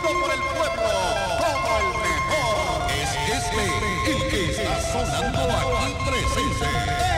por el pueblo como el mejor. Es el que está sonando aquí presente.